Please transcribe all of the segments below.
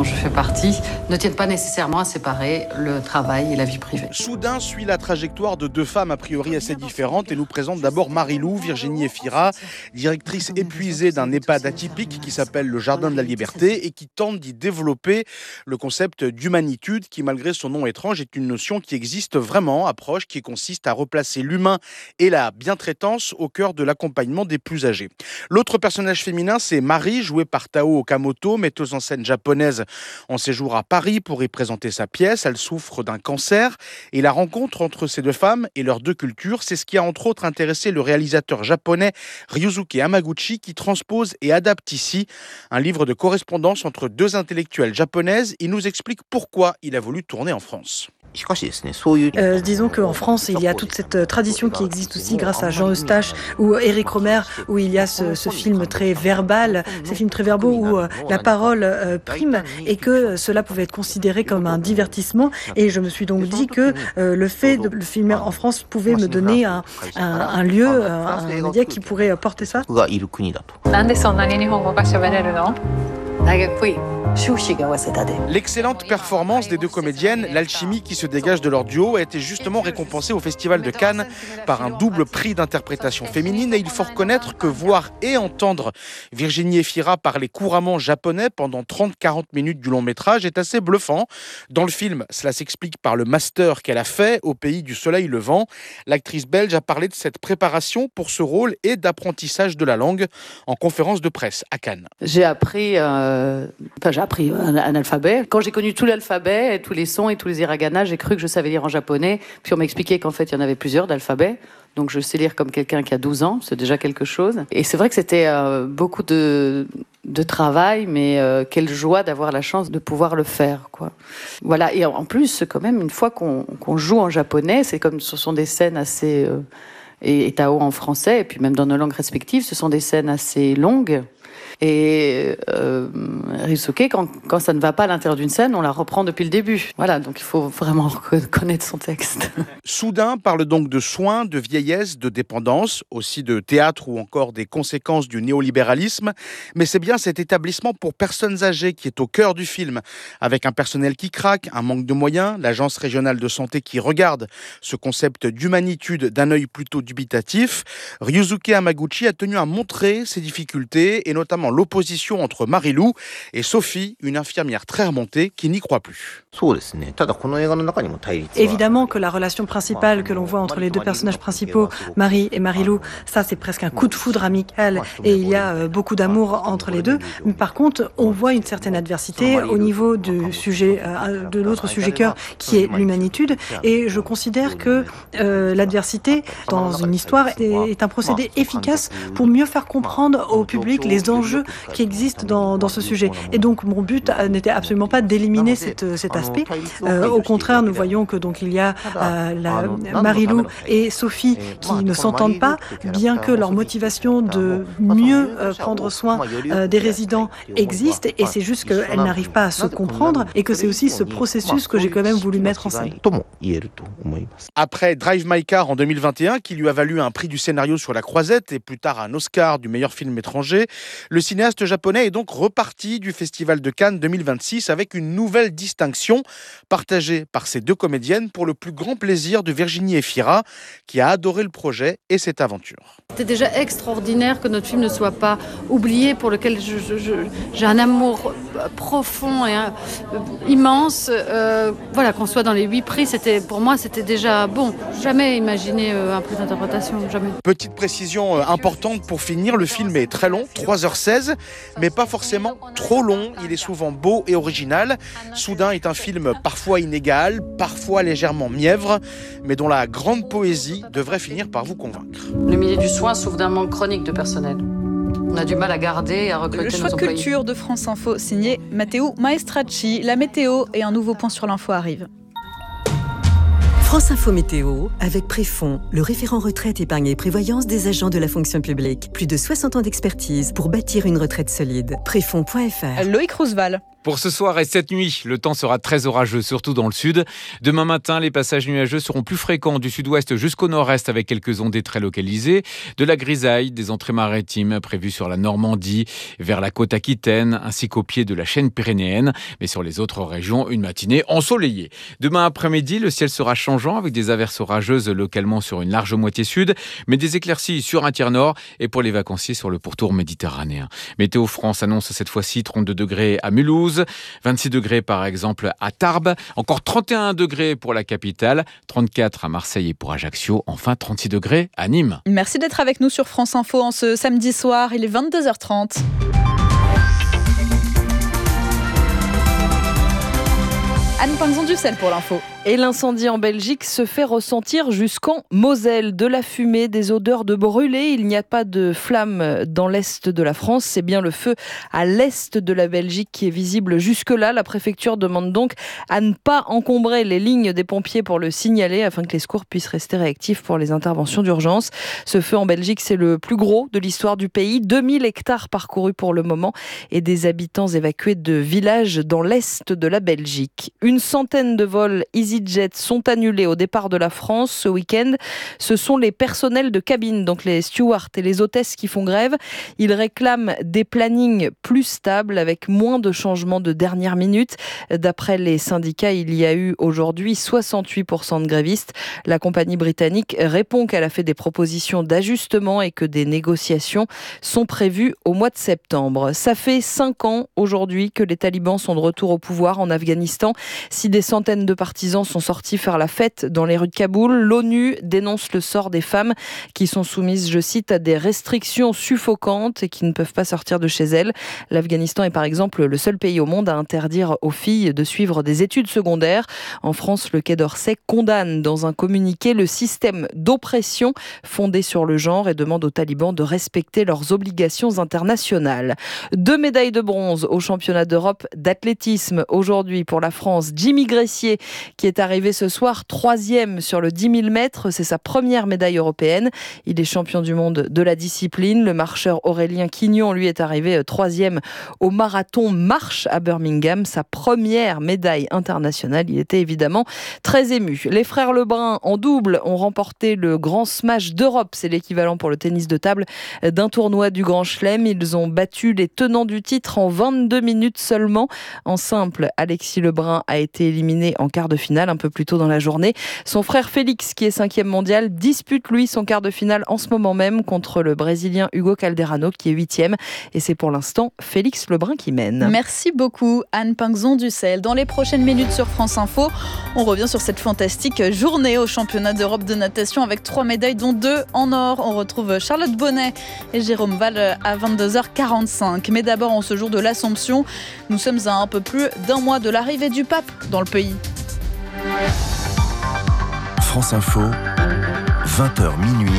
dont je fais partie ne tiennent pas nécessairement à séparer le travail et la vie privée. Soudain suit la trajectoire de deux femmes a priori assez différentes et nous présente d'abord Marie-Lou, Virginie Efira, directrice épuisée d'un EHPAD atypique qui s'appelle le Jardin de la Liberté et qui tente d'y développer le concept d'humanitude qui, malgré son nom étrange, est une notion qui existe vraiment, approche qui consiste à replacer l'humain et la bientraitance au cœur de l'accompagnement des plus âgés. L'autre personnage féminin, c'est Marie, jouée par Tao Okamoto, metteuse en scène japonaise en séjour à Paris pour y présenter sa pièce. Elle souffre d'un cancer et la rencontre entre ces deux femmes et leurs deux cultures, c'est ce qui a entre autres intéressé le réalisateur japonais Ryusuke Hamaguchi qui transpose et adapte ici un livre de correspondance entre deux intellectuelles japonaises. Il nous explique pourquoi il a voulu tourner en France. Disons qu'en France, il y a toute cette tradition qui existe aussi grâce à Jean Eustache ou Éric Rohmer, où il y a ce film très verbal, ces films très verbaux où la parole prime et que cela pouvait être considéré comme un divertissement. Et je me suis donc dit que le fait de le filmer en France pouvait me donner un lieu, un média qui pourrait porter ça. L'excellente performance des deux comédiennes, l'alchimie qui se dégage de leur duo a été justement récompensée au Festival de Cannes par un double prix d'interprétation féminine et il faut reconnaître que voir et entendre Virginie Efira parler couramment japonais pendant 30-40 minutes du long métrage est assez bluffant. Dans le film, cela s'explique par le master qu'elle a fait au pays du soleil levant. L'actrice belge a parlé de cette préparation pour ce rôle et d'apprentissage de la langue en conférence de presse à Cannes. J'ai appris un alphabet. Quand j'ai connu tout l'alphabet, tous les sons et tous les hiragana, j'ai cru que je savais lire en japonais. Puis on m'a expliqué qu'en fait, il y en avait plusieurs d'alphabets. Donc je sais lire comme quelqu'un qui a 12 ans, c'est déjà quelque chose. Et c'est vrai que c'était beaucoup de travail, mais quelle joie d'avoir la chance de pouvoir le faire, quoi. Voilà, et en plus, quand même, une fois qu'on joue en japonais, c'est comme ce sont des scènes assez... et Tao en français, et puis même dans nos langues respectives, ce sont des scènes assez longues. Et Ryusuke, quand ça ne va pas à l'intérieur d'une scène, on la reprend depuis le début. Voilà, donc il faut vraiment connaître son texte. Soudain parle donc de soins, de vieillesse, de dépendance, aussi de théâtre ou encore des conséquences du néolibéralisme. Mais c'est bien cet établissement pour personnes âgées qui est au cœur du film, avec un personnel qui craque, un manque de moyens, l'agence régionale de santé qui regarde ce concept d'humanitude d'un œil plutôt dubitatif. Ryusuke Hamaguchi a tenu à montrer ses difficultés et notamment l'opposition entre Marie-Lou et Sophie, une infirmière très remontée qui n'y croit plus. Évidemment que la relation principale que l'on voit entre les deux personnages principaux, Marie et Marie-Lou, ça c'est presque un coup de foudre amical et il y a beaucoup d'amour entre les deux. Mais par contre, on voit une certaine adversité au niveau du sujet, de l'autre sujet cœur qui est l'humanitude. Et je considère que l'adversité dans une histoire est un procédé efficace pour mieux faire comprendre au public les enjeux qui existent dans ce sujet. Et donc mon but n'était absolument pas d'éliminer cet aspect. Au contraire, nous voyons que donc il y a Marie-Lou et Sophie qui ne s'entendent pas, bien que leur motivation de mieux prendre soin des résidents existe, et c'est juste qu'elles n'arrivent pas à se comprendre et que c'est aussi ce processus que j'ai quand même voulu mettre en scène. Après Drive My Car en 2021, qui lui a valu un prix du scénario sur La Croisette et plus tard un Oscar du meilleur film étranger, le cinéaste japonais est donc reparti du Festival de Cannes 2026 avec une nouvelle distinction partagée par ces deux comédiennes pour le plus grand plaisir de Virginie Efira, qui a adoré le projet et cette aventure. C'était déjà extraordinaire que notre film ne soit pas oublié, pour lequel j'ai un amour profond et immense. Voilà, qu'on soit dans les 8 prix, pour moi c'était déjà bon. Jamais imaginé un prix d'interprétation, jamais. Petite précision importante pour finir, le film est très long, 3h16, mais pas forcément trop long. Il est souvent beau et original. Soudain est un film parfois inégal, parfois légèrement mièvre, mais dont la grande poésie devrait finir par vous convaincre. Le milieu du soin souffre d'un manque chronique de personnel. On a du mal à garder et à recruter nos employés. Le choix de culture de France Info, signé Matteo Maestracci. La météo et un nouveau point sur l'info arrivent. France Info Météo, avec Préfond, le référent retraite, épargne et prévoyance des agents de la fonction publique. Plus de 60 ans d'expertise pour bâtir une retraite solide. Préfond.fr. Loïc Roosevelt. Pour ce soir et cette nuit, le temps sera très orageux, surtout dans le sud. Demain matin, les passages nuageux seront plus fréquents du sud-ouest jusqu'au nord-est avec quelques ondées très localisées. De la grisaille, des entrées maritimes prévues sur la Normandie, vers la côte aquitaine, ainsi qu'au pied de la chaîne pyrénéenne. Mais sur les autres régions, une matinée ensoleillée. Demain après-midi, le ciel sera changeant avec des averses orageuses localement sur une large moitié sud, mais des éclaircies sur un tiers nord et pour les vacanciers sur le pourtour méditerranéen. Météo France annonce cette fois-ci 32 degrés à Mulhouse, 26 degrés par exemple à Tarbes, encore 31 degrés pour la capitale, 34 à Marseille et pour Ajaccio, enfin 36 degrés à Nîmes. Merci d'être avec nous sur France Info en ce samedi soir, il est 22h30. Anne Pinxon-Dussel pour l'info. Et l'incendie en Belgique se fait ressentir jusqu'en Moselle. De la fumée, des odeurs de brûlé. Il n'y a pas de flamme dans l'est de la France. C'est bien le feu à l'est de la Belgique qui est visible jusque-là. La préfecture demande donc à ne pas encombrer les lignes des pompiers pour le signaler afin que les secours puissent rester réactifs pour les interventions d'urgence. Ce feu en Belgique, c'est le plus gros de l'histoire du pays. 2000 hectares parcourus pour le moment et des habitants évacués de villages dans l'est de la Belgique. Une centaine de vols EasyJet sont annulés au départ de la France ce week-end. Ce sont les personnels de cabine, donc les stewards et les hôtesses qui font grève. Ils réclament des plannings plus stables avec moins de changements de dernière minute. D'après les syndicats, il y a eu aujourd'hui 68% de grévistes. La compagnie britannique répond qu'elle a fait des propositions d'ajustement et que des négociations sont prévues au mois de septembre. Ça fait 5 ans aujourd'hui que les talibans sont de retour au pouvoir en Afghanistan. Si des centaines de partisans sont sortis faire la fête dans les rues de Kaboul, l'ONU dénonce le sort des femmes qui sont soumises, je cite, à des restrictions suffocantes et qui ne peuvent pas sortir de chez elles. L'Afghanistan est par exemple le seul pays au monde à interdire aux filles de suivre des études secondaires. En France, le Quai d'Orsay condamne dans un communiqué le système d'oppression fondé sur le genre et demande aux talibans de respecter leurs obligations internationales. 2 médailles de bronze au championnat d'Europe d'athlétisme aujourd'hui pour la France. Jimmy Gressier qui est arrivé ce soir 3e sur le 10 000 mètres. C'est sa première médaille européenne. Il est champion du monde de la discipline. Le marcheur Aurélien Quignon, lui, est arrivé 3e au marathon marche à Birmingham. Sa première médaille internationale. Il était évidemment très ému. Les frères Lebrun en double ont remporté le Grand Smash d'Europe. C'est l'équivalent pour le tennis de table d'un tournoi du Grand Chelem. Ils ont battu les tenants du titre en 22 minutes seulement. En simple, Alexis Lebrun a été éliminé en quart de finale un peu plus tôt dans la journée. Son frère Félix, qui est 5e mondial, dispute lui son quart de finale en ce moment même contre le Brésilien Hugo Calderano qui est 8e. Et c'est pour l'instant Félix Lebrun qui mène. Merci beaucoup Anne Pinxon-Dussel. Dans les prochaines minutes sur France Info, on revient sur cette fantastique journée au championnat d'Europe de natation avec 3 médailles dont 2 en or. On retrouve Charlotte Bonnet et Jérôme Val à 22h45. Mais d'abord, en ce jour de l'Assomption, nous sommes à un peu plus d'1 mois de l'arrivée du pape dans le pays. France Info, 20h minuit.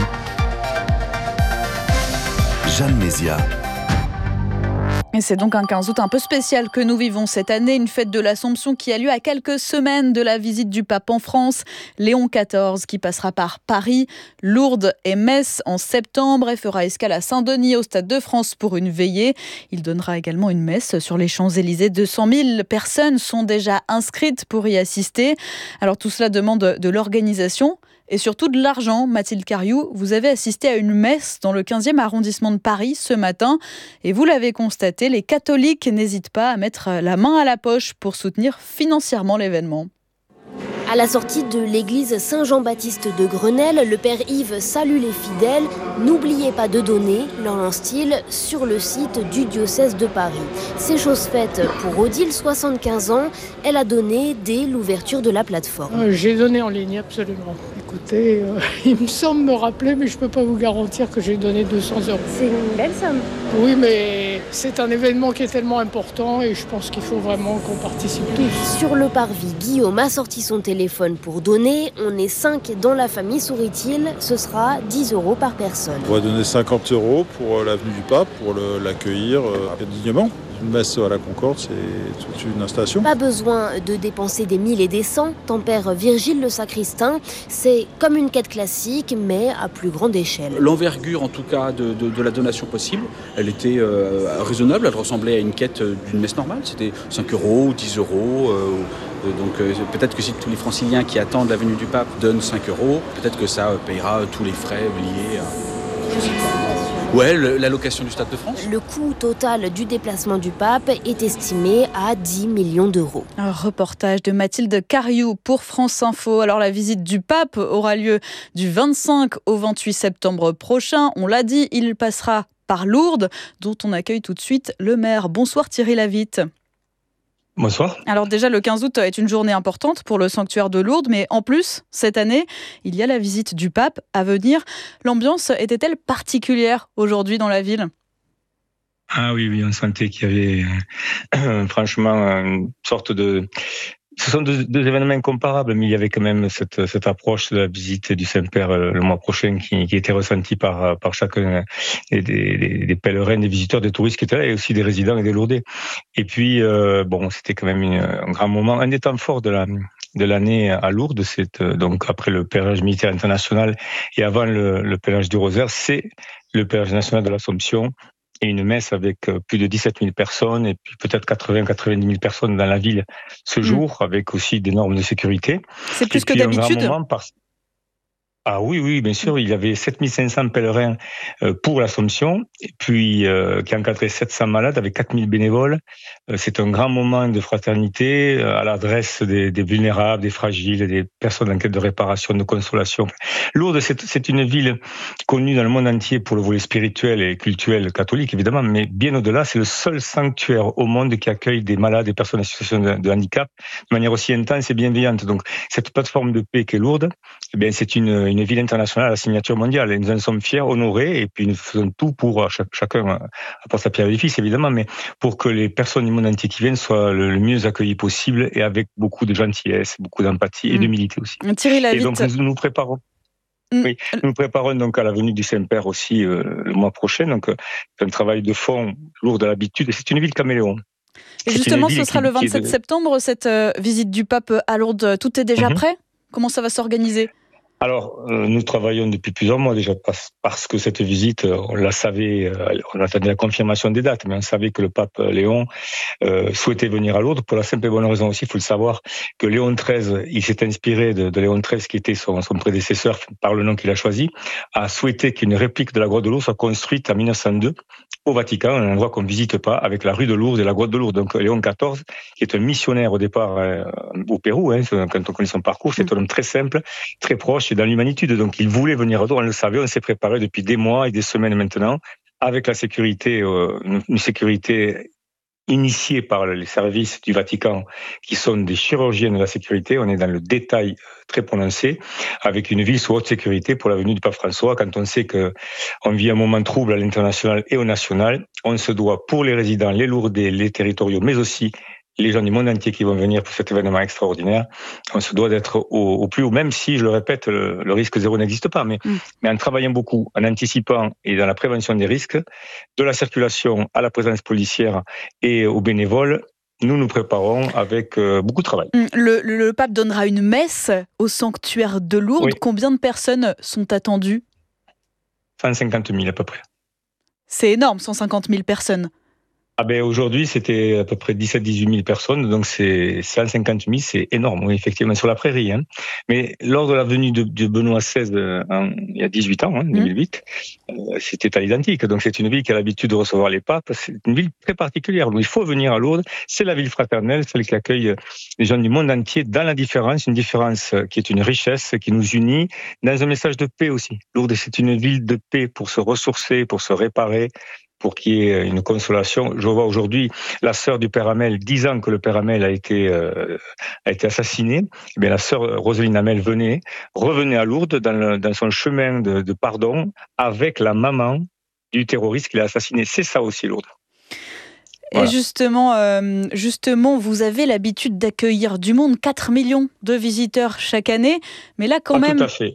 Jeanne Mézia. Et c'est donc un 15 août un peu spécial que nous vivons cette année, une fête de l'Assomption qui a lieu à quelques semaines de la visite du pape en France, Léon XIV, qui passera par Paris, Lourdes et Metz en septembre et fera escale à Saint-Denis au Stade de France pour une veillée. Il donnera également une messe sur les Champs-Élysées. 200 000 personnes sont déjà inscrites pour y assister. Alors tout cela demande de l'organisation et surtout de l'argent. Mathilde Cariou, vous avez assisté à une messe dans le 15e arrondissement de Paris ce matin et vous l'avez constaté, les catholiques n'hésitent pas à mettre la main à la poche pour soutenir financièrement l'événement. À la sortie de l'église Saint-Jean-Baptiste de Grenelle, le père Yves salue les fidèles. N'oubliez pas de donner, leur lance-t-il, sur le site du diocèse de Paris. C'est chose faite pour Odile, 75 ans. Elle a donné dès l'ouverture de la plateforme. J'ai donné en ligne, absolument. Écoutez, il me semble me rappeler, mais je ne peux pas vous garantir que j'ai donné 200 €. C'est une belle somme. Oui, mais c'est un événement qui est tellement important et je pense qu'il faut vraiment qu'on participe tous. Sur le parvis, Guillaume a sorti son téléphone pour donner. On est 5 dans la famille, sourit-il. Ce sera 10 € par personne. On va donner 50 € pour l'avenue du Pape, pour l'accueillir dignement. Une messe à la Concorde, c'est toute une installation. Pas besoin de dépenser des 1000 et des 100, tempère Virgile le sacristain. C'est comme une quête classique, mais à plus grande échelle. L'envergure, en tout cas, de la donation possible, elle était raisonnable. Elle ressemblait à une quête d'une messe normale. C'était 5 €, 10 €. Donc peut-être que si tous les franciliens qui attendent la venue du pape donnent 5 €, peut-être que ça payera tous les frais liés à... Ouais, la location du Stade de France. Le coût total du déplacement du pape est estimé à 10 millions d'euros. Un reportage de Mathilde Cariou pour France Info. Alors la visite du pape aura lieu du 25 au 28 septembre prochain. On l'a dit, il passera par Lourdes, dont on accueille tout de suite le maire. Bonsoir Thierry Lavitte. Bonsoir. Alors déjà, le 15 août est une journée importante pour le sanctuaire de Lourdes, mais en plus, cette année, il y a la visite du pape à venir. L'ambiance était-elle particulière aujourd'hui dans la ville ? Ah oui, on sentait qu'il y avait franchement une sorte de... Ce sont deux événements incomparables, mais il y avait quand même cette approche de la visite du Saint-Père le mois prochain qui était ressentie par chacun des pèlerins, des visiteurs, des touristes qui étaient là, et aussi des résidents et des Lourdais. Et puis, c'était quand même un grand moment, un des temps forts de l'année à Lourdes. C'est donc après le pèlerinage militaire international et avant le pèlerinage du Rosaire, c'est le pèlerinage national de l'Assomption. Et une messe avec plus de 17 000 personnes et puis peut-être 80-90 000 personnes dans la ville ce jour, avec aussi des normes de sécurité. C'est plus que d'habitude. Ah oui, bien sûr. Il y avait 7 500 pèlerins pour l'Assomption, et puis qui encadraient 700 malades avec 4 000 bénévoles. C'est un grand moment de fraternité à l'adresse des vulnérables, des fragiles, des personnes en quête de réparation, de consolation. Lourdes, c'est une ville connue dans le monde entier pour le volet spirituel et culturel catholique, évidemment, mais bien au-delà, c'est le seul sanctuaire au monde qui accueille des malades et personnes en situation de handicap de manière aussi intense et bienveillante. Donc, cette plateforme de paix qu'est Lourdes, eh bien, c'est une ville internationale à la signature mondiale. Et nous en sommes fiers, honorés, et puis nous faisons tout pour, chacun apporte sa pierre à l'édifice, évidemment, mais pour que les personnes du monde entier qui viennent soient le mieux accueillies possible et avec beaucoup de gentillesse, beaucoup d'empathie et d'humilité aussi. Thierry Lavitte. Et donc nous préparons. Oui, nous préparons donc à la venue du Saint-Père aussi le mois prochain. Donc c'est un travail de fond lourd de l'habitude. Et c'est une ville caméléon. Et justement, ce sera le 27 septembre, cette visite du pape à Lourdes. Tout est déjà prêt ? Comment ça va s'organiser ? Alors, nous travaillons depuis plusieurs mois déjà parce que cette visite, on la savait, on attendait la confirmation des dates, mais on savait que le pape Léon souhaitait venir à Lourdes pour la simple et bonne raison aussi, il faut le savoir, que Léon XIII, il s'est inspiré de Léon XIII qui était son prédécesseur par le nom qu'il a choisi, a souhaité qu'une réplique de la grotte de Lourdes soit construite en 1902 au Vatican, un endroit qu'on ne visite pas, avec la rue de Lourdes et la grotte de Lourdes. Donc Léon XIV, qui est un missionnaire au départ au Pérou, quand on connaît son parcours, c'est un homme très simple, très proche et dans l'humanitude. Donc il voulait venir à Lourdes, on le savait, on s'est préparé depuis des mois et des semaines maintenant, avec la sécurité, une sécurité initiée par les services du Vatican, qui sont des chirurgiens de la sécurité. On est dans le détail très prononcé, avec une ville sous haute sécurité pour la venue du pape François. Quand on sait qu'on vit un moment trouble à l'international et au national, on se doit, pour les résidents, les Lourdais, les territoriaux, mais aussi les gens du monde entier qui vont venir pour cet événement extraordinaire, on se doit d'être au plus haut, même si, je le répète, le risque zéro n'existe pas, mais en travaillant beaucoup, en anticipant et dans la prévention des risques, de la circulation à la présence policière et aux bénévoles, nous préparons avec beaucoup de travail. Le pape donnera une messe au sanctuaire de Lourdes. Oui. Combien de personnes sont attendues ? 150 000 à peu près. C'est énorme, 150 000 personnes. Aujourd'hui, c'était à peu près 17-18 000 personnes, donc c'est 150 000, c'est énorme, oui, effectivement, sur la prairie. Mais lors de la venue de Benoît XVI, il y a 18 ans, 2008, c'était à l'identique. Donc c'est une ville qui a l'habitude de recevoir les papes, c'est une ville très particulière. Donc il faut venir à Lourdes, c'est la ville fraternelle, celle qui accueille les gens du monde entier dans la différence, une différence qui est une richesse, qui nous unit, dans un message de paix aussi. Lourdes, c'est une ville de paix pour se ressourcer, pour se réparer, pour qu'il y ait une consolation. Je vois aujourd'hui la sœur du Père Hamel, 10 ans que le Père Hamel a été assassiné. Eh bien, la sœur Roselyne Hamel revenait à Lourdes dans son chemin de pardon avec la maman du terroriste qui l'a assassiné. C'est ça aussi, Lourdes. Voilà. Et justement, vous avez l'habitude d'accueillir du monde, 4 millions de visiteurs chaque année, mais là quand même... Tout à fait.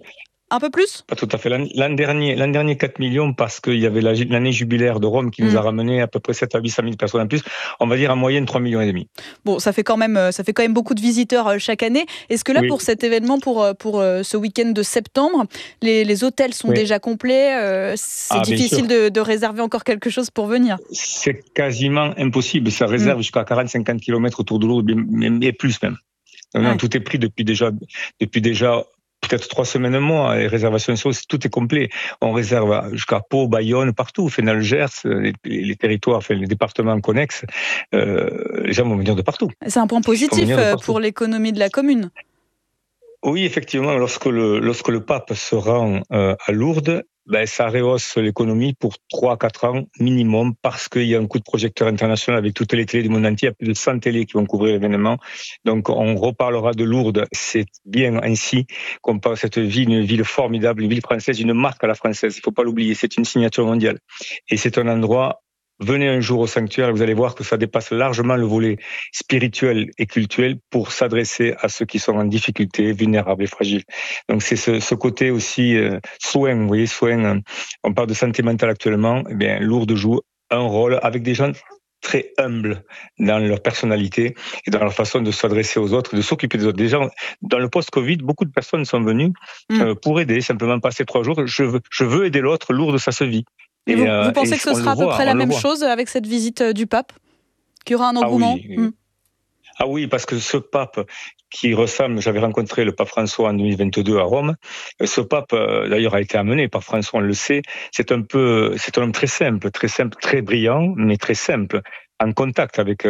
Un peu plus ? Pas tout à fait. L'an dernier 4 millions parce qu'il y avait l'année jubilaire de Rome qui nous a ramené à peu près 7 à 800 000 personnes en plus. On va dire en moyenne 3,5 millions. Bon, ça fait quand même beaucoup de visiteurs chaque année. Est-ce que là, pour cet événement, pour ce week-end de septembre, les hôtels sont déjà complets c'est difficile de réserver encore quelque chose pour venir. C'est quasiment impossible. Ça réserve jusqu'à 40-50 km autour de Lourdes, et plus même. Non, tout est pris depuis déjà peut-être 3 semaines, un mois. Les réservations, tout est complet. On réserve jusqu'à Pau, Bayonne, partout. Fénal, Gers, les territoires, les départements connexes. Les gens vont venir de partout. C'est un point positif pour l'économie de la commune. Oui, effectivement, lorsque le pape se rend à Lourdes, ça rehausse l'économie pour 3-4 ans minimum parce qu'il y a un coup de projecteur international avec toutes les télés du monde entier. Il y a plus de 100 télés qui vont couvrir l'événement. Donc, on reparlera de Lourdes. C'est bien ainsi qu'on parle de cette ville, une ville formidable, une ville française, une marque à la française. Il ne faut pas l'oublier. C'est une signature mondiale. Et c'est un endroit. Venez un jour au sanctuaire et vous allez voir que ça dépasse largement le volet spirituel et culturel pour s'adresser à ceux qui sont en difficulté, vulnérables et fragiles. Donc c'est ce côté aussi soin, vous voyez, soin. On parle de santé mentale actuellement. Eh bien, Lourdes joue un rôle avec des gens très humbles dans leur personnalité et dans leur façon de s'adresser aux autres, de s'occuper des autres. Déjà, dans le post-Covid, beaucoup de personnes sont venues pour aider, simplement passer 3 jours. Je veux aider l'autre, Lourdes, ça se vit. Et vous pensez que ce sera à peu près la même chose avec cette visite du pape ? Qu'il y aura un engouement ? Ah oui, parce que ce pape qui ressemble, j'avais rencontré le pape François en 2022 à Rome. Ce pape, d'ailleurs, a été amené par François, on le sait. C'est un homme très simple, très brillant, mais très simple, en contact avec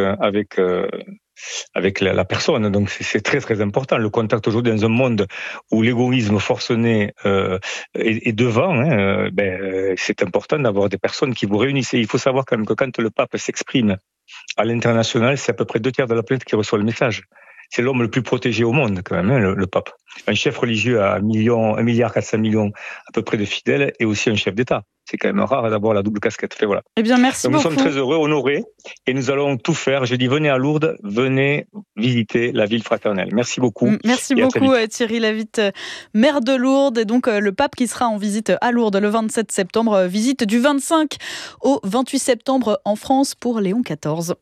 la personne. Donc c'est très très important. Le contact aujourd'hui dans un monde où l'égoïsme forcené est devant, c'est important d'avoir des personnes qui vous réunissent. Et il faut savoir quand même que quand le pape s'exprime à l'international, c'est à peu près 2/3 de la planète qui reçoit le message. C'est l'homme le plus protégé au monde quand même, le pape. Un chef religieux à 1,4 milliard à peu près de fidèles et aussi un chef d'État. C'est quand même rare d'avoir la double casquette. Voilà. Eh bien, merci beaucoup. Nous sommes très heureux, honorés, et nous allons tout faire. Je dis, venez à Lourdes, venez visiter la ville fraternelle. Merci beaucoup. Merci beaucoup, Thierry Lavitte, maire de Lourdes, et donc le pape qui sera en visite à Lourdes le 27 septembre. Visite du 25 au 28 septembre en France pour Léon XIV.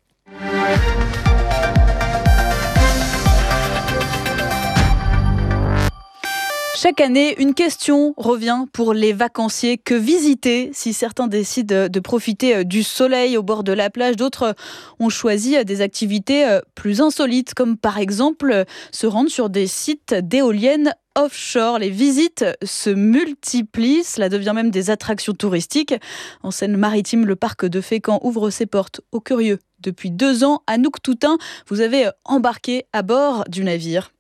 Chaque année, une question revient pour les vacanciers. Que visiter si certains décident de profiter du soleil au bord de la plage? D'autres ont choisi des activités plus insolites, comme par exemple se rendre sur des sites d'éoliennes offshore. Les visites se multiplient, cela devient même des attractions touristiques. En Seine-Maritime, le parc de Fécamp ouvre ses portes aux curieux. Depuis 2 ans, Anouk Toutain, vous avez embarqué à bord du navire.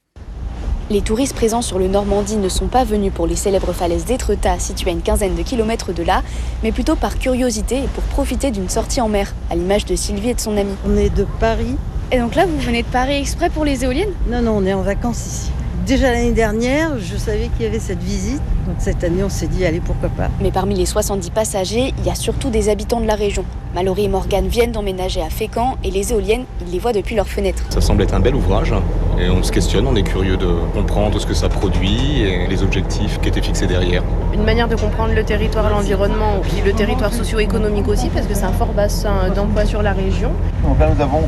Les touristes présents sur le Normandie ne sont pas venus pour les célèbres falaises d'Étretat, situées à une quinzaine de kilomètres de là, mais plutôt par curiosité et pour profiter d'une sortie en mer, à l'image de Sylvie et de son amie. On est de Paris. Et donc là, vous venez de Paris exprès pour les éoliennes ? Non, on est en vacances ici. Déjà l'année dernière, je savais qu'il y avait cette visite, donc cette année on s'est dit allez, pourquoi pas. Mais parmi les 70 passagers, il y a surtout des habitants de la région. Mallory et Morgane viennent d'emménager à Fécamp et les éoliennes, ils les voient depuis leurs fenêtres. Ça semble être un bel ouvrage et on se questionne, on est curieux de comprendre ce que ça produit et les objectifs qui étaient fixés derrière. Une manière de comprendre le territoire et l'environnement, puis le territoire socio-économique aussi, parce que c'est un fort bassin d'emploi sur la région. Donc là nous avons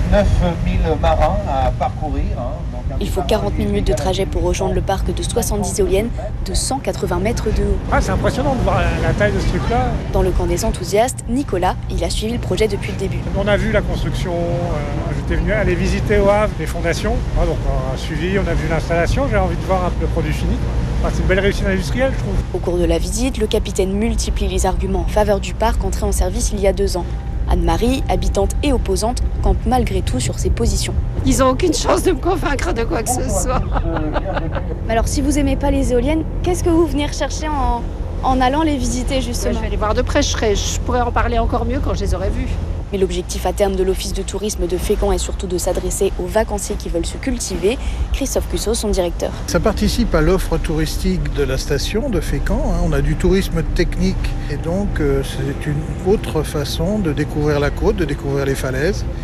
9000 marins à parcourir. Il faut 40 minutes de trajet pour rejoindre le parc de 70 éoliennes de 180 mètres de haut. C'est impressionnant de voir la taille de ce truc-là. Dans le camp des enthousiastes, Nicolas, il a suivi le projet depuis le début. On a vu la construction, j'étais venu aller visiter au Havre les fondations. Donc on a suivi, on a vu l'installation, j'ai envie de voir un peu le produit fini. C'est une belle réussite industrielle, je trouve. Au cours de la visite, le capitaine multiplie les arguments en faveur du parc entré en service il y a 2 ans. Anne-Marie, habitante et opposante, campe malgré tout sur ses positions. Ils n'ont aucune chance de me convaincre de quoi que ce soit. Mais alors, si vous aimez pas les éoliennes, qu'est-ce que vous venez rechercher en allant les visiter justement ? Je vais les voir de près, je pourrais en parler encore mieux quand je les aurai vus. Mais l'objectif à terme de l'Office de tourisme de Fécamp est surtout de s'adresser aux vacanciers qui veulent se cultiver. Christophe Cussot, son directeur. Ça participe à l'offre touristique de la station de Fécamp. On a du tourisme technique et donc c'est une autre façon de découvrir la côte, de découvrir les falaises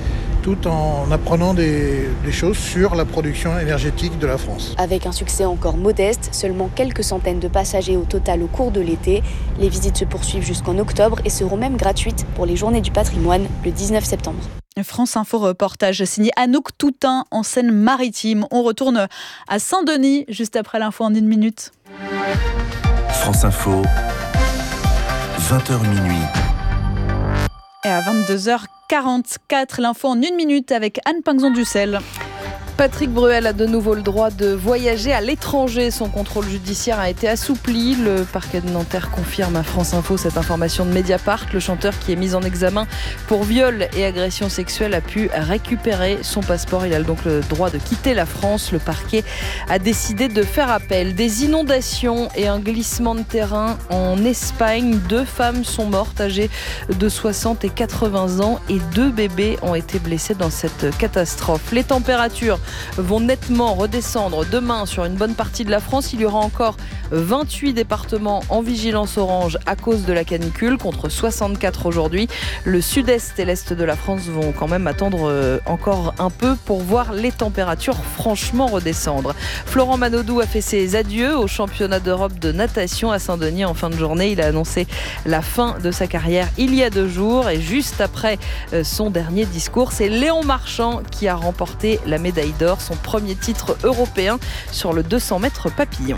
tout en apprenant des choses sur la production énergétique de la France. Avec un succès encore modeste, seulement quelques centaines de passagers au total au cours de l'été. Les visites se poursuivent jusqu'en octobre et seront même gratuites pour les Journées du patrimoine le 19 septembre. France Info reportage signé Anouk Toutain en Seine-Maritime. On retourne à Saint-Denis juste après l'info en 1 minute. France Info, 20h minuit. Et à 22h44, l'info en 1 minute avec Anne Pinxon-Dussel. Patrick Bruel a de nouveau le droit de voyager à l'étranger. Son contrôle judiciaire a été assoupli. Le parquet de Nanterre confirme à France Info cette information de Mediapart. Le chanteur qui est mis en examen pour viol et agression sexuelle a pu récupérer son passeport. Il a donc le droit de quitter la France. Le parquet a décidé de faire appel. Des inondations et un glissement de terrain en Espagne. 2 femmes sont mortes âgées de 60 et 80 ans et 2 bébés ont été blessés dans cette catastrophe. Les températures vont nettement redescendre demain sur une bonne partie de la France. Il y aura encore 28 départements en vigilance orange à cause de la canicule contre 64 aujourd'hui. Le sud-est et l'est de la France vont quand même attendre encore un peu pour voir les températures franchement redescendre. Florent Manodou a fait ses adieux au championnat d'Europe de natation à Saint-Denis en fin de journée. Il a annoncé la fin de sa carrière il y a 2 jours et juste après son dernier discours, c'est Léon Marchand qui a remporté la médaille d'or, son premier titre européen sur le 200 mètres papillon.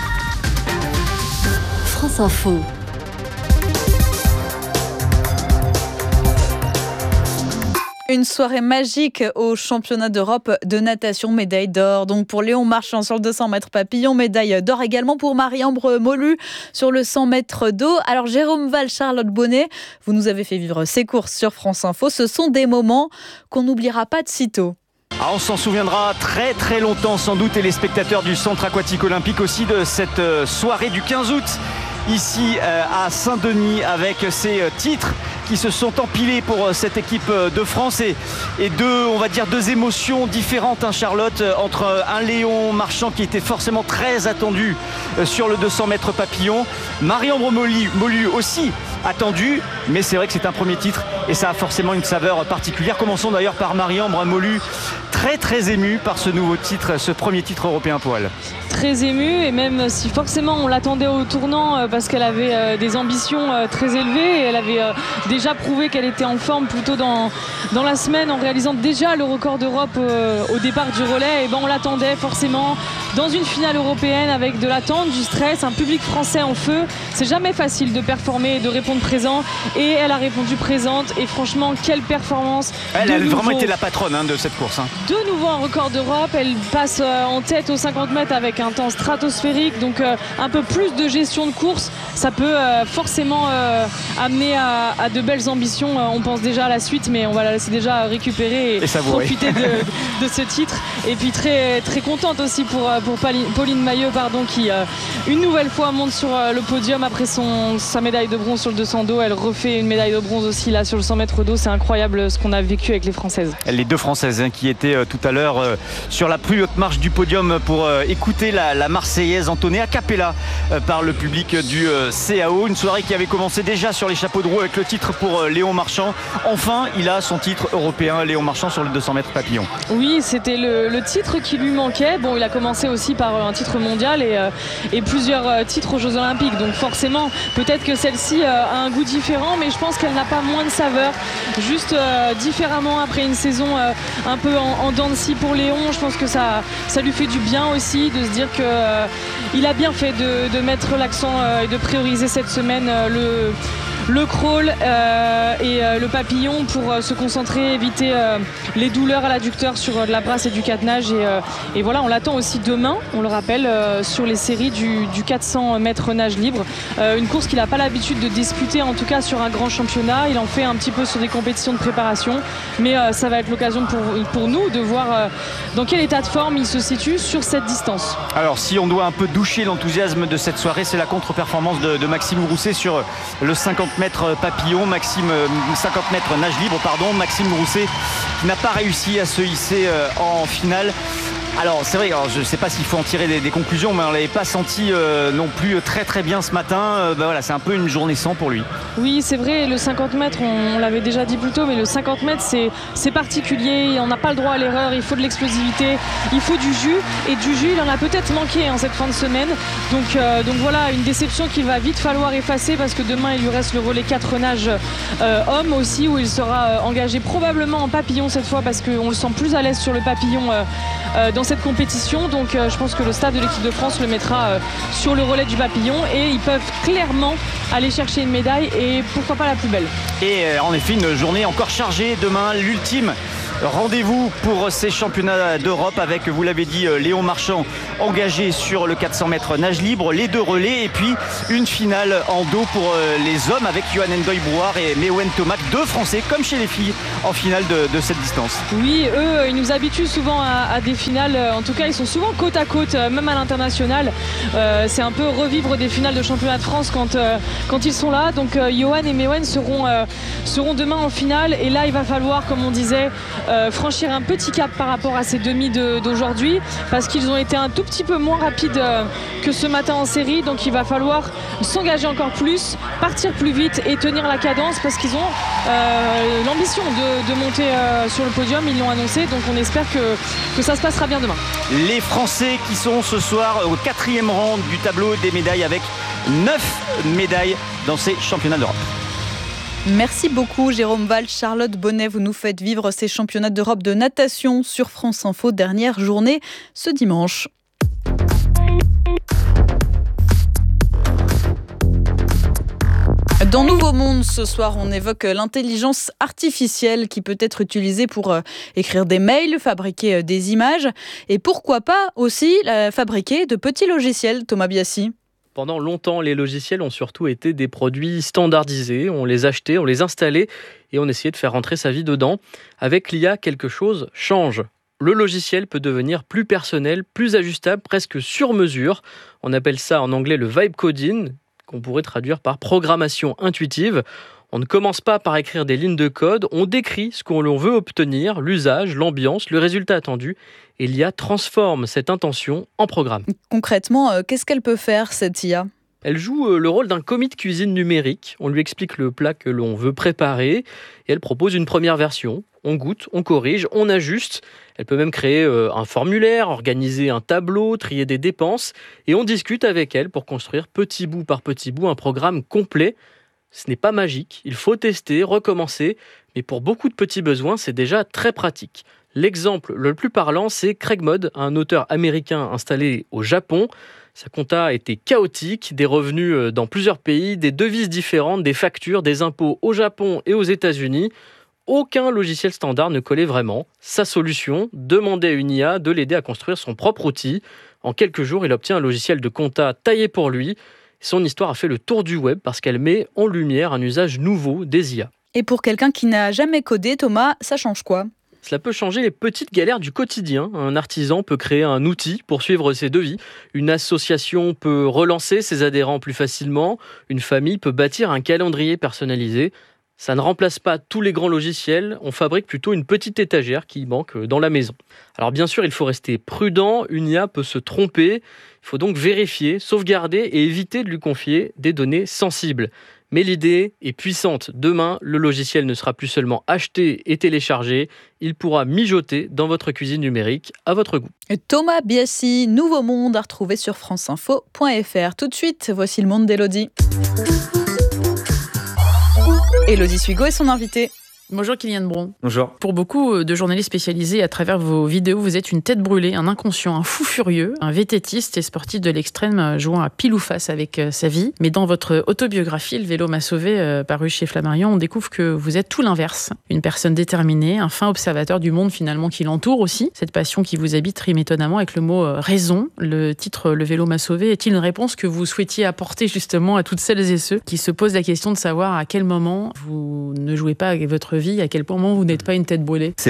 France Info. Une soirée magique au championnat d'Europe de natation, médaille d'or. Donc pour Léon Marchand sur le 200 mètres papillon, médaille d'or également pour Marie-Ambre Molu sur le 100 mètres d'eau. Alors Jérôme Val, Charlotte Bonnet, vous nous avez fait vivre ces courses sur France Info. Ce sont des moments qu'on n'oubliera pas de sitôt. Ah, on s'en souviendra très très longtemps sans doute, et les spectateurs du centre aquatique olympique aussi, de cette soirée du 15 août ici à Saint-Denis, avec ces titres qui se sont empilés pour cette équipe de France et deux émotions différentes, hein, Charlotte, entre un Léon Marchand qui était forcément très attendu sur le 200 mètres papillon, Marie-Ambre Molu aussi attendu, mais c'est vrai que c'est un premier titre et ça a forcément une saveur particulière. Commençons d'ailleurs par Marie-Ambre Molu, très très émue par ce nouveau titre, ce premier titre européen pour elle. Très émue, et même si forcément on l'attendait au tournant parce qu'elle avait des ambitions très élevées, et elle avait déjà prouvé qu'elle était en forme plutôt dans la semaine en réalisant déjà le record d'Europe au départ du relais. Et ben on l'attendait forcément dans une finale européenne avec de l'attente, du stress, un public français en feu. C'est jamais facile de performer et de répondre présent, et elle a répondu présente, et franchement quelle performance. Elle a vraiment été la patronne de cette course. De nouveau un record d'Europe, elle passe en tête aux 50 mètres avec un temps stratosphérique, donc un peu plus de gestion de course, ça peut forcément amener à de belles ambitions. On pense déjà à la suite, mais on va la laisser déjà récupérer et profiter de ce titre. Et puis très, très contente aussi pour Pauline Mailleux, qui une nouvelle fois monte sur le podium après sa médaille de bronze sur le 200 d'eau. Elle refait une médaille de bronze aussi là sur le 100 mètres d'eau. C'est incroyable ce qu'on a vécu avec les Françaises. Les deux Françaises qui étaient tout à l'heure sur la plus haute marche du podium pour écouter la Marseillaise entonnée a cappella par le public du CAO. Une soirée qui avait commencé déjà sur les chapeaux de roue avec le titre pour Léon Marchand. Enfin, il a son titre européen, Léon Marchand, sur le 200 mètres papillon. Oui, c'était le titre qui lui manquait. Bon, il a commencé aussi par un titre mondial et plusieurs titres aux Jeux Olympiques. Donc forcément, peut-être que celle-ci a un goût différent, mais je pense qu'elle n'a pas moins de saveur. Juste différemment après une saison un peu en dents de scie pour Léon. Je pense que ça lui fait du bien aussi de se dire qu'il a bien fait de mettre l'accent et de prioriser cette semaine le crawl et le papillon pour se concentrer, éviter les douleurs à l'adducteur sur de la brasse et du catenage. Et voilà, on l'attend aussi demain, on le rappelle, sur les séries du 400 mètres nage libre. Une course qu'il n'a pas l'habitude de disputer, en tout cas sur un grand championnat. Il en fait un petit peu sur des compétitions de préparation, mais ça va être l'occasion pour nous de voir dans quel état de forme il se situe sur cette distance. Alors si on doit un peu doucher l'enthousiasme de cette soirée, c'est la contre-performance de Maxime Rousset sur le 50 mètres papillon, 50 mètres nage libre, Maxime Rousset qui n'a pas réussi à se hisser en finale. Alors c'est vrai, je ne sais pas s'il faut en tirer des conclusions, mais on ne l'avait pas senti non plus très très bien ce matin. Voilà, c'est un peu une journée sans pour lui. Oui, c'est vrai, le 50 mètres, on l'avait déjà dit plus tôt, mais le 50 mètres, c'est particulier. On n'a pas le droit à l'erreur, il faut de l'explosivité, il faut du jus. Et du jus, il en a peut-être manqué cette fin de semaine. Donc voilà, une déception qu'il va vite falloir effacer parce que demain, il lui reste le relais 4 nages hommes aussi, où il sera engagé probablement en papillon cette fois parce qu'on le sent plus à l'aise sur le papillon dans cette compétition. Donc je pense que le staff de l'équipe de France le mettra sur le relais du papillon et ils peuvent clairement aller chercher une médaille et pourquoi pas la plus belle. Et en effet, une journée encore chargée. Demain, l'ultime rendez-vous pour ces championnats d'Europe avec, vous l'avez dit, Léon Marchand engagé sur le 400 mètres nage libre, les 2 relais et puis une finale en dos pour les hommes avec Yohann N'Doye-Brouard et Meouen Thomas, 2 Français comme chez les filles en finale de cette distance. Oui, eux, ils nous habituent souvent à des finales, en tout cas ils sont souvent côte à côte, même à l'international. C'est un peu revivre des finales de championnat de France quand ils sont là. Donc Yohann et Meouen seront demain en finale et là il va falloir, comme on disait, franchir un petit cap par rapport à ces demi d'aujourd'hui parce qu'ils ont été un tout petit peu moins rapides que ce matin en série. Donc il va falloir s'engager encore plus, partir plus vite et tenir la cadence parce qu'ils ont l'ambition de monter sur le podium, ils l'ont annoncé. Donc on espère que ça se passera bien demain. Les Français qui sont ce soir au 4e rang du tableau des médailles avec 9 médailles dans ces championnats d'Europe. Merci beaucoup Jérôme Valls. Charlotte Bonnet, vous nous faites vivre ces championnats d'Europe de natation sur France Info, dernière journée ce dimanche. Dans Nouveau Monde, ce soir, on évoque l'intelligence artificielle qui peut être utilisée pour écrire des mails, fabriquer des images et pourquoi pas aussi fabriquer de petits logiciels. Thomas Biassi. Pendant longtemps, les logiciels ont surtout été des produits standardisés. On les achetait, on les installait et on essayait de faire rentrer sa vie dedans. Avec l'IA, quelque chose change. Le logiciel peut devenir plus personnel, plus ajustable, presque sur mesure. On appelle ça en anglais le vibe coding, qu'on pourrait traduire par programmation intuitive. On ne commence pas par écrire des lignes de code, on décrit ce qu'on veut obtenir, l'usage, l'ambiance, le résultat attendu, et l'IA transforme cette intention en programme. Concrètement, qu'est-ce qu'elle peut faire, cette IA ? Elle joue le rôle d'un commis de cuisine numérique. On lui explique le plat que l'on veut préparer, et elle propose une première version. On goûte, on corrige, on ajuste. Elle peut même créer un formulaire, organiser un tableau, trier des dépenses, et on discute avec elle pour construire petit bout par petit bout un programme complet. Ce n'est pas magique, il faut tester, recommencer, mais pour beaucoup de petits besoins, c'est déjà très pratique. L'exemple le plus parlant, c'est Craig Mod, un auteur américain installé au Japon. Sa compta était chaotique, des revenus dans plusieurs pays, des devises différentes, des factures, des impôts au Japon et aux États-Unis. Aucun logiciel standard ne collait vraiment. Sa solution, demander à une IA de l'aider à construire son propre outil. En quelques jours, il obtient un logiciel de compta taillé pour lui. Son histoire a fait le tour du web parce qu'elle met en lumière un usage nouveau des IA. Et pour quelqu'un qui n'a jamais codé, Thomas, ça change quoi ? Cela peut changer les petites galères du quotidien. Un artisan peut créer un outil pour suivre ses devis. Une association peut relancer ses adhérents plus facilement. Une famille peut bâtir un calendrier personnalisé. Ça ne remplace pas tous les grands logiciels. On fabrique plutôt une petite étagère qui manque dans la maison. Alors bien sûr, il faut rester prudent. Une IA peut se tromper. Il faut donc vérifier, sauvegarder et éviter de lui confier des données sensibles. Mais l'idée est puissante. Demain, le logiciel ne sera plus seulement acheté et téléchargé, il pourra mijoter dans votre cuisine numérique à votre goût. Thomas Biassi, Nouveau Monde à retrouver sur franceinfo.fr. Tout de suite, voici le monde d'Élodie. Élodie Suigo est son invitée. Bonjour Kylian Bron. Bonjour. Pour beaucoup de journalistes spécialisés, à travers vos vidéos, vous êtes une tête brûlée, un inconscient, un fou furieux, un vététiste et sportif de l'extrême jouant à pile ou face avec sa vie. Mais dans votre autobiographie, Le vélo m'a sauvé, paru chez Flammarion, on découvre que vous êtes tout l'inverse. Une personne déterminée, un fin observateur du monde finalement qui l'entoure aussi. Cette passion qui vous habite rime étonnamment avec le mot raison. Le titre Le vélo m'a sauvé est-il une réponse que vous souhaitiez apporter justement à toutes celles et ceux qui se posent la question de savoir à quel moment vous ne jouez pas avec votre vie, à quel moment vous n'êtes pas une tête brûlée? C'est vrai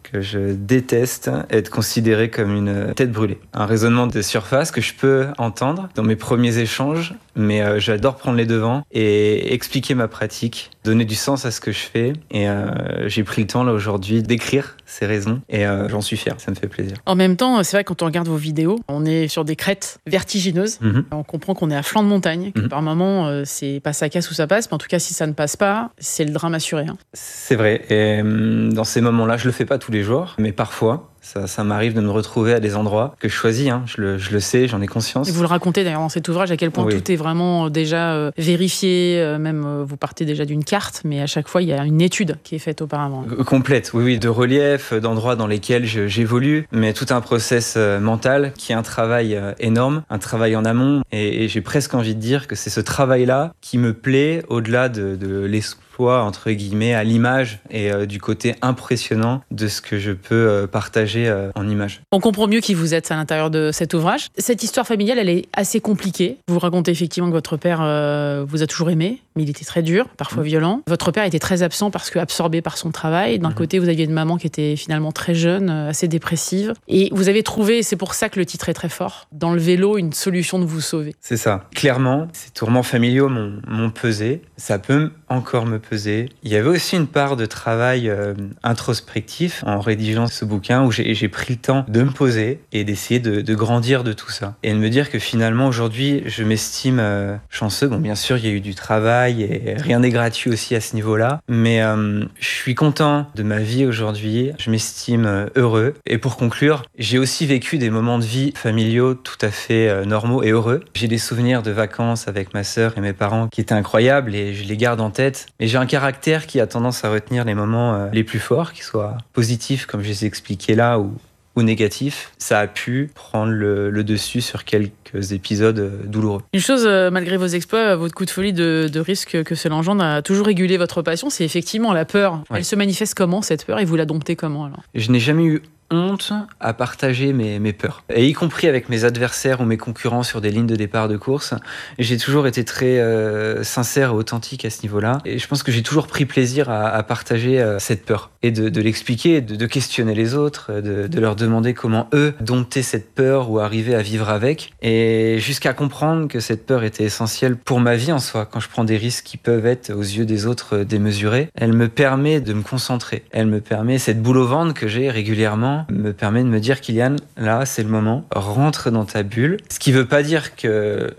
que je déteste être considéré comme une tête brûlée. Un raisonnement de surface que je peux entendre dans mes premiers échanges, mais j'adore prendre les devants et expliquer ma pratique, donner du sens à ce que je fais. Et j'ai pris le temps là aujourd'hui d'écrire ces raisons et j'en suis fier, ça me fait plaisir. En même temps, c'est vrai, quand on regarde vos vidéos, on est sur des crêtes vertigineuses. On comprend qu'on est à flanc de montagne, que par moments, c'est pas ça casse ou ça passe, mais en tout cas, si ça ne passe pas, c'est le drame assuré. C'est vrai, et dans ces moments-là, je le fais pas tous les jours, mais parfois, ça m'arrive de me retrouver à des endroits que je choisis, je le sais, j'en ai conscience. Et vous le racontez d'ailleurs dans cet ouvrage, à quel point tout est vraiment déjà vérifié, même vous partez déjà d'une carte, mais à chaque fois, il y a une étude qui est faite auparavant. Complète, oui, de relief, d'endroits dans lesquels j'évolue, mais tout un process mental qui est un travail énorme, un travail en amont, et j'ai presque envie de dire que c'est ce travail-là qui me plaît au-delà de l'espoir, entre guillemets, à l'image et du côté impressionnant de ce que je peux partager en images. On comprend mieux qui vous êtes à l'intérieur de cet ouvrage. Cette histoire familiale, elle est assez compliquée. Vous racontez effectivement que votre père vous a toujours aimé, mais il était très dur, parfois violent. Votre père était très absent parce que absorbé par son travail. D'un côté, vous aviez une maman qui était finalement très jeune, assez dépressive. Et vous avez trouvé, c'est pour ça que le titre est très fort, dans le vélo, une solution de vous sauver. C'est ça. Clairement, ces tourments familiaux m'ont pesé. Ça peut encore me peser. Il y avait aussi une part de travail introspectif en rédigeant ce bouquin où j'ai pris le temps de me poser et d'essayer de grandir de tout ça. Et de me dire que finalement, aujourd'hui, je m'estime chanceux. Bon, bien sûr, il y a eu du travail et rien n'est gratuit aussi à ce niveau-là. Mais je suis content de ma vie aujourd'hui. Je m'estime heureux. Et pour conclure, j'ai aussi vécu des moments de vie familiaux tout à fait normaux et heureux. J'ai des souvenirs de vacances avec ma sœur et mes parents qui étaient incroyables et je les garde en tête. Mais j'ai un caractère qui a tendance à retenir les moments les plus forts, qu'ils soient positifs comme je les ai expliqués là ou négatifs. Ça a pu prendre le dessus sur quelques épisodes douloureux. Une chose, malgré vos exploits, votre coup de folie de risque que cela engendre a toujours régulé votre passion, c'est effectivement la peur. Ouais. Elle se manifeste comment, cette peur, et vous la domptez comment alors ? Je n'ai jamais eu honte à partager mes peurs. Et y compris avec mes adversaires ou mes concurrents sur des lignes de départ de course, j'ai toujours été très sincère et authentique à ce niveau-là. Et je pense que j'ai toujours pris plaisir à partager cette peur et de l'expliquer, de questionner les autres, de leur demander comment eux domptaient cette peur ou arrivaient à vivre avec. Et jusqu'à comprendre que cette peur était essentielle pour ma vie en soi. Quand je prends des risques qui peuvent être aux yeux des autres démesurés, elle me permet de me concentrer. Elle me permet, cette boule au ventre que j'ai régulièrement, me permet de me dire, Kylian, là c'est le moment, rentre dans ta bulle. Ce qui veut pas dire que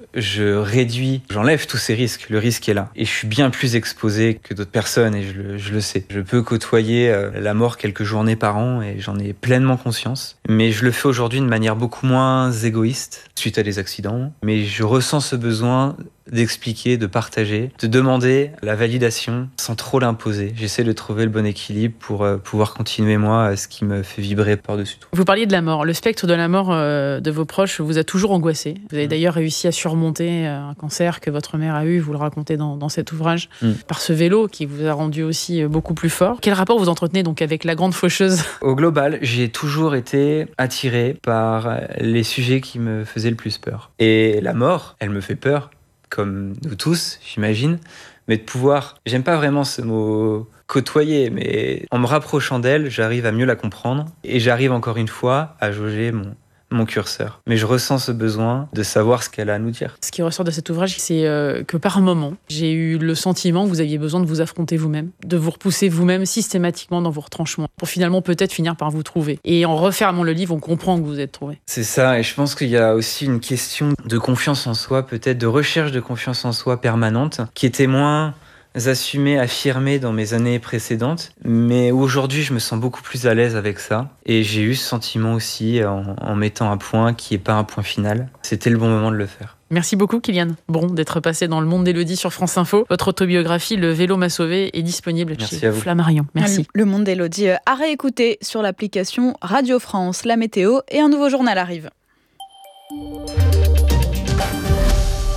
j'enlève tous ces risques, le risque est là. Et je suis bien plus exposé que d'autres personnes et je le sais. Je peux côtoyer la mort quelques journées par an et j'en ai pleinement conscience. Mais je le fais aujourd'hui de manière beaucoup moins égoïste suite à des accidents. Mais je ressens ce besoin d'expliquer, de partager, de demander la validation sans trop l'imposer. J'essaie de trouver le bon équilibre pour pouvoir continuer moi ce qui me fait vibrer par-dessus tout. Vous parliez de la mort. Le spectre de la mort de vos proches vous a toujours angoissé. Vous avez d'ailleurs réussi à surmonter un cancer que votre mère a eu, vous le racontez dans cet ouvrage, par ce vélo qui vous a rendu aussi beaucoup plus fort. Quel rapport vous entretenez donc avec la grande faucheuse ? Au global, j'ai toujours été attiré par les sujets qui me faisaient le plus peur. Et la mort, elle me fait peur, comme nous tous, j'imagine, mais de pouvoir, j'aime pas vraiment ce mot côtoyer, mais en me rapprochant d'elle, j'arrive à mieux la comprendre et j'arrive encore une fois à jauger mon curseur. Mais je ressens ce besoin de savoir ce qu'elle a à nous dire. Ce qui ressort de cet ouvrage, c'est que par moment, j'ai eu le sentiment que vous aviez besoin de vous affronter vous-même, de vous repousser vous-même systématiquement dans vos retranchements, pour finalement peut-être finir par vous trouver. Et en refermant le livre, on comprend que vous êtes trouvé. C'est ça, et je pense qu'il y a aussi une question de confiance en soi, peut-être de recherche de confiance en soi permanente, qui était moins assumé, affirmé dans mes années précédentes, mais aujourd'hui je me sens beaucoup plus à l'aise avec ça et j'ai eu ce sentiment aussi en mettant un point qui n'est pas un point final. C'était le bon moment de le faire. Merci beaucoup Kylian Bron d'être passé dans Le Monde d'Élodie sur France Info. Votre autobiographie Le vélo m'a sauvé est disponible chez Flammarion. Merci. Le Monde d'Élodie à réécouter sur l'application Radio France. La météo et un nouveau journal arrive. Le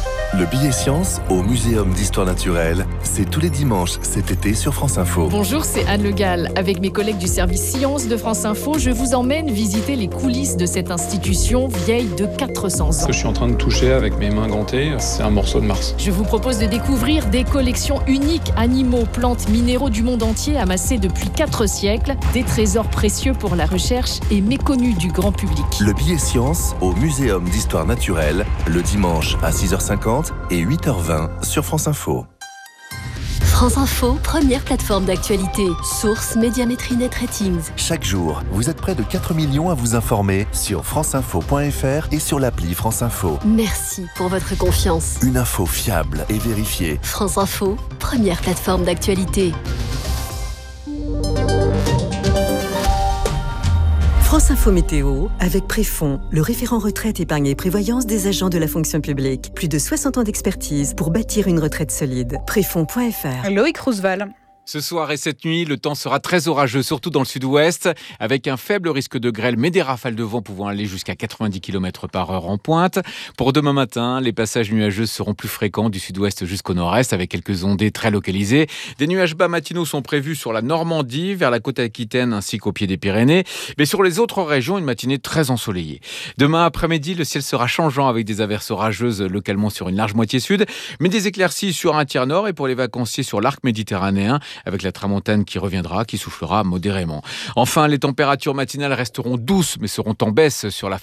Le billet science au Muséum d'Histoire Naturelle, c'est tous les dimanches cet été sur France Info. Bonjour, c'est Anne Le Gall. Avec mes collègues du service Sciences de France Info, je vous emmène visiter les coulisses de cette institution vieille de 400 ans. Ce que je suis en train de toucher avec mes mains gantées, c'est un morceau de Mars. Je vous propose de découvrir des collections uniques, animaux, plantes, minéraux du monde entier amassés depuis 4 siècles, des trésors précieux pour la recherche et méconnus du grand public. Le billet science au Muséum d'Histoire Naturelle, le dimanche à 6h50 et 8h20 sur France Info. France Info, première plateforme d'actualité. Source Médiamétrie Net Ratings. Chaque jour, vous êtes près de 4 millions à vous informer sur franceinfo.fr et sur l'appli France Info. Merci pour votre confiance. Une info fiable et vérifiée. France Info, première plateforme d'actualité. France Info Météo, avec Préfond, le référent retraite, épargne et prévoyance des agents de la fonction publique. Plus de 60 ans d'expertise pour bâtir une retraite solide. Préfond.fr. Loïc Roosevelt. Ce soir et cette nuit, le temps sera très orageux, surtout dans le sud-ouest, avec un faible risque de grêle, mais des rafales de vent pouvant aller jusqu'à 90 km/h en pointe. Pour demain matin, les passages nuageux seront plus fréquents du sud-ouest jusqu'au nord-est, avec quelques ondées très localisées. Des nuages bas matinaux sont prévus sur la Normandie, vers la côte aquitaine ainsi qu'au pied des Pyrénées. Mais sur les autres régions, une matinée très ensoleillée. Demain après-midi, le ciel sera changeant avec des averses orageuses localement sur une large moitié sud, mais des éclaircies sur un tiers nord et pour les vacanciers sur l'arc méditerranéen, avec la tramontane qui reviendra, qui soufflera modérément. Enfin, les températures matinales resteront douces, mais seront en baisse sur la